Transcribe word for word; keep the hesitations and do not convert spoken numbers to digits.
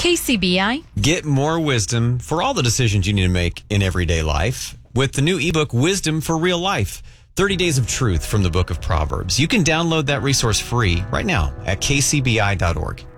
K C B I. Get more wisdom for all the decisions you need to make in everyday life with the new ebook, Wisdom for Real Life, thirty Days of Truth from the Book of Proverbs. You can download that resource free right now at k c b i dot org.